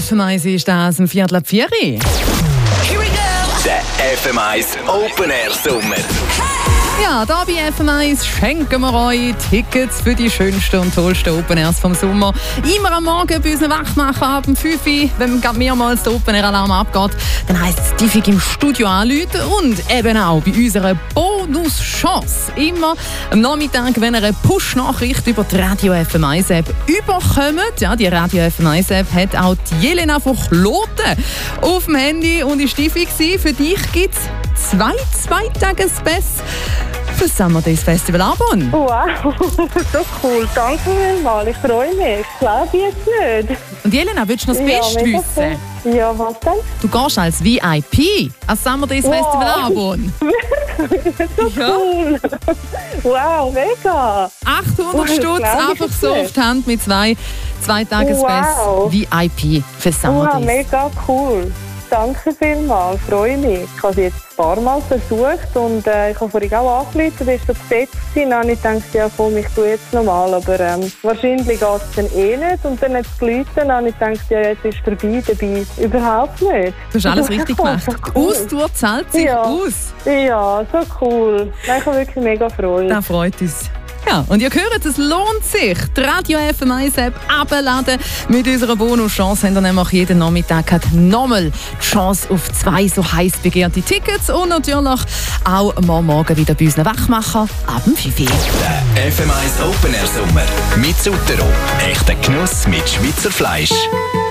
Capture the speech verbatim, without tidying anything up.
F M eins ist das im Viertel ab vier. Here we go! Der F M eins Open Air Sommer. Ja, hier bei F M eins schenken wir euch Tickets für die schönsten und tollsten Open Airs vom Sommer. Immer am Morgen bei unseren Wachmacher ab um fünf Uhr, wenn mehrmals der Open Air Alarm abgeht, dann heisst es Diffig im Studio anrufen und eben auch bei unserer Bonuschance. Immer am Nachmittag, wenn ihr eine Push-Nachricht über die Radio F M eins App überkommt. Ja, die Radio F M eins App hat auch die Jelena von Kloten auf dem Handy und ist Diffig gewesen. Für dich gibt es zwei Zweitages-Pass für das Summer Days Festival Arbon. Wow, so cool. Danke vielmals. Ich freue mich. Ich glaube jetzt nicht. Und Jelena, willst du noch das Ja, Beste mega wissen? cool. Ja, was denn? Du gehst als V I P ans Summer Days Wow. Festival Arbon. So Ja. cool. Wow, mega. achthundert Oh, das Stutz glaub ich einfach jetzt so nicht. auf die Hand mit zwei Zweitages-Pass Wow. V I P für Summer Wow, Days. mega cool. Danke vielmals. Ich freue mich. Ich habe es jetzt ein paar Mal versucht und äh, ich habe vorhin auch angerufen, du bist so besetzt gewesen. Dann habe ich gedacht, ja komm, ich tue jetzt nochmal. Aber ähm, wahrscheinlich geht es dann eh nicht. Und dann hat es geläutet. Dann habe ich gedacht, ja jetzt ist es vorbei. Dabei überhaupt nicht. Du hast alles richtig gemacht. Die Cool. Austour zahlt sich Ja. aus. Ja, so cool. Nein, ich habe wirklich mega Freude. Das freut uns. Ja, und ihr hört, es lohnt sich. Die Radio F M eins App abladen. Mit unserer Bonuschance haben wir nämlich jeden Nachmittag nochmal die Chance auf zwei so heiß begehrte Tickets und natürlich auch morgen wieder bei unseren Wachmacher ab dem fünf Uhr. Der F M eins Open Air Sommer mit Sutero. Echter Genuss mit Schweizer Fleisch.